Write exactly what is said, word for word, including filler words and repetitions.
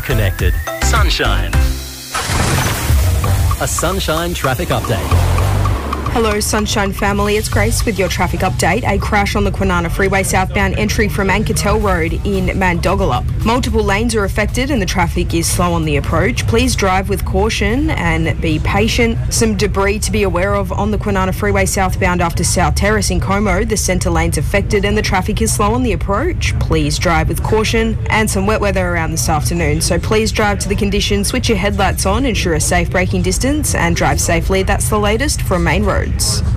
connected. Sunshine. A Sunshine traffic update. Hello Sunshine family, it's Grace with your traffic update. A crash on the Kwinana Freeway southbound entry from Anketel Road in Mandogala. Multiple lanes are affected and the traffic is slow on the approach. Please drive with caution and be patient. Some debris to be aware of on the Kwinana Freeway southbound after South Terrace in Como. The centre lane's affected and the traffic is slow on the approach. Please drive with caution, and some wet weather around this afternoon. So please drive to the conditions, switch your headlights on, ensure a safe braking distance and drive safely. That's the latest from Main Roads.